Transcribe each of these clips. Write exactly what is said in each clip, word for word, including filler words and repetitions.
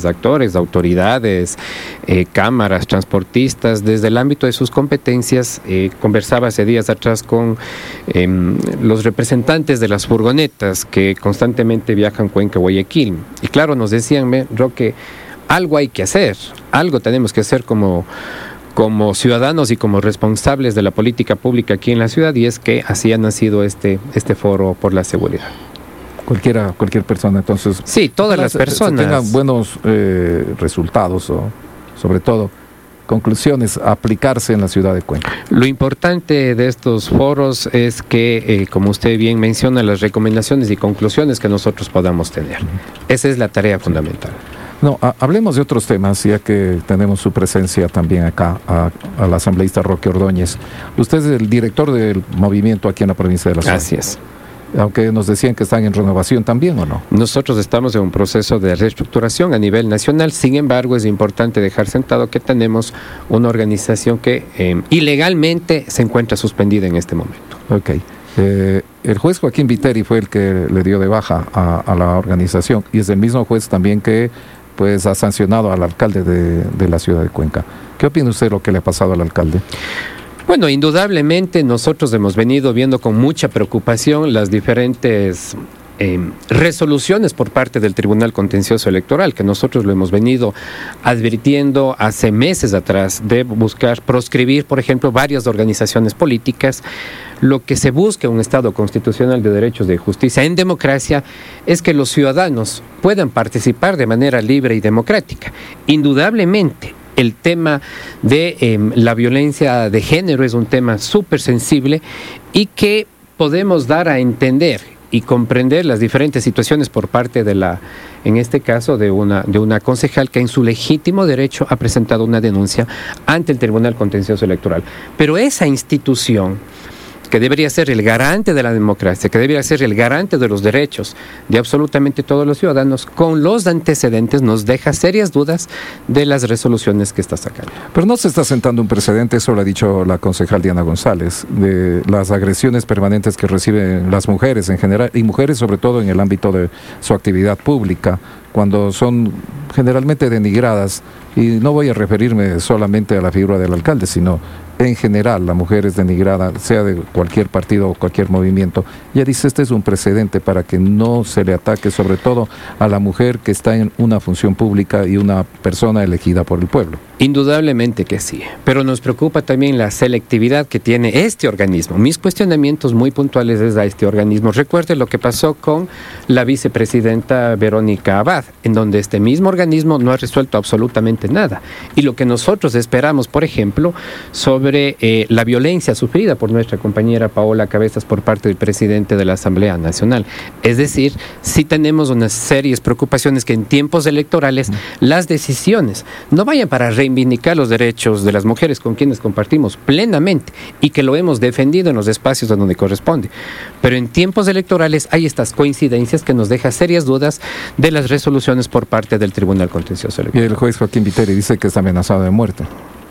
diferentes actores, autoridades, eh, cámaras, transportistas, desde el ámbito de sus competencias. Eh, conversaba hace días atrás con eh, los representantes de las furgonetas que constantemente viajan Cuenca-Guayaquil. Y claro, nos decían, Roque, algo hay que hacer, algo tenemos que hacer como... como ciudadanos y como responsables de la política pública aquí en la ciudad, y es que así ha nacido este, este foro por la seguridad. Cualquiera, cualquier persona, entonces... Sí, todas las personas. Se tengan buenos eh, resultados, o sobre todo, conclusiones a aplicarse en la ciudad de Cuenca. Lo importante de estos foros es que, eh, como usted bien menciona, las recomendaciones y conclusiones que nosotros podamos tener. Uh-huh. Esa es la tarea fundamental. No, a, hablemos de otros temas, ya que tenemos su presencia también acá, a, al asambleísta Roque Ordóñez. Usted es el director del movimiento aquí en la provincia de La Suay. Así es. Aunque nos decían que están en renovación también, ¿o no? Nosotros estamos en un proceso de reestructuración a nivel nacional. Sin embargo, es importante dejar sentado que tenemos una organización que eh, ilegalmente se encuentra suspendida en este momento. Ok. Eh, el juez Joaquín Viteri fue el que le dio de baja a, a la organización, y es el mismo juez también que pues ha sancionado al alcalde de, de la ciudad de Cuenca. ¿Qué opina usted de lo que le ha pasado al alcalde? Bueno, indudablemente nosotros hemos venido viendo con mucha preocupación las diferentes eh, resoluciones por parte del Tribunal Contencioso Electoral, que nosotros lo hemos venido advirtiendo hace meses atrás, de buscar proscribir, por ejemplo, varias organizaciones políticas. Lo que se busca en un Estado constitucional de derechos de justicia en democracia es que los ciudadanos puedan participar de manera libre y democrática. Indudablemente, el tema de eh, la violencia de género es un tema súper sensible y que podemos dar a entender y comprender las diferentes situaciones por parte de la, en este caso, de una, de una concejal que en su legítimo derecho ha presentado una denuncia ante el Tribunal Contencioso Electoral. Pero esa institución, que debería ser el garante de la democracia, que debería ser el garante de los derechos de absolutamente todos los ciudadanos, con los antecedentes nos deja serias dudas de las resoluciones que está sacando. Pero no se está sentando un precedente, eso lo ha dicho la concejal Diana González, de las agresiones permanentes que reciben las mujeres en general, y mujeres sobre todo en el ámbito de su actividad pública, cuando son generalmente denigradas, y no voy a referirme solamente a la figura del alcalde, sino en general la mujer es denigrada, sea de cualquier partido o cualquier movimiento. Ya dice, este es un precedente para que no se le ataque sobre todo a la mujer que está en una función pública y una persona elegida por el pueblo. Indudablemente que sí, pero nos preocupa también la selectividad que tiene este organismo. Mis cuestionamientos muy puntuales es a este organismo. Recuerde lo que pasó con la vicepresidenta Verónica Abad, en donde este mismo organismo no ha resuelto absolutamente nada. Y lo que nosotros esperamos, por ejemplo, sobre eh, la violencia sufrida por nuestra compañera Paola Cabezas por parte del presidente de la Asamblea Nacional. Es decir, sí tenemos unas serias preocupaciones que en tiempos electorales mm. las decisiones no vayan para reivindicar los derechos de las mujeres con quienes compartimos plenamente y que lo hemos defendido en los espacios a donde corresponde. Pero en tiempos electorales hay estas coincidencias que nos dejan serias dudas de las resoluciones por parte del Tribunal Contencioso Electoral. Y el juez Joaquín Viteri dice que está amenazado de muerte.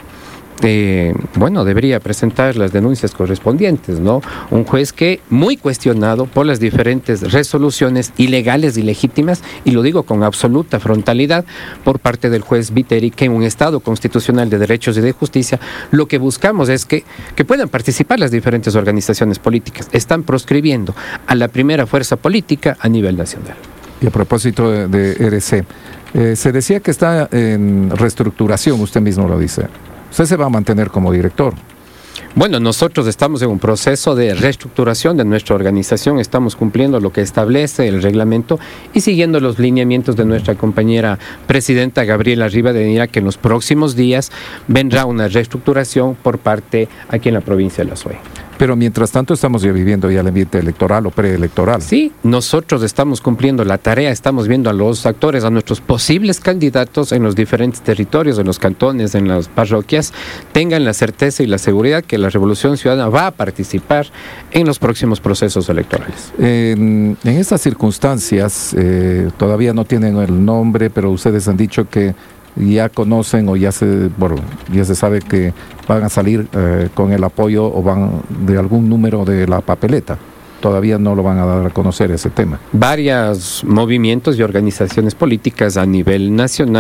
Eh, bueno, debería presentar las denuncias correspondientes, ¿no? Un juez que muy cuestionado por las diferentes resoluciones ilegales y legítimas, y lo digo con absoluta frontalidad por parte del juez Viteri, que en un Estado constitucional de derechos y de justicia lo que buscamos es que, que puedan participar las diferentes organizaciones políticas. Están proscribiendo a la primera fuerza política a nivel nacional. Y a propósito de, de R C, eh, se decía que está en reestructuración, usted mismo lo dice. Usted se va a mantener como director. Bueno, nosotros estamos en un proceso de reestructuración de nuestra organización, estamos cumpliendo lo que establece el reglamento y siguiendo los lineamientos de nuestra compañera presidenta Gabriela Rivadeneira, que en los próximos días vendrá una reestructuración por parte aquí en la provincia de La Suay. Pero mientras tanto estamos ya viviendo ya el ambiente electoral o preelectoral. Sí, nosotros estamos cumpliendo la tarea, estamos viendo a los actores, a nuestros posibles candidatos en los diferentes territorios, en los cantones, en las parroquias, tengan la certeza y la seguridad que la Revolución Ciudadana va a participar en los próximos procesos electorales. En, en estas circunstancias, eh, todavía no tienen el nombre, pero ustedes han dicho que ya conocen o ya se, bueno, ya se sabe que van a salir eh, con el apoyo o van de algún número de la papeleta. Todavía no lo van a dar a conocer ese tema. Varios movimientos y organizaciones políticas a nivel nacional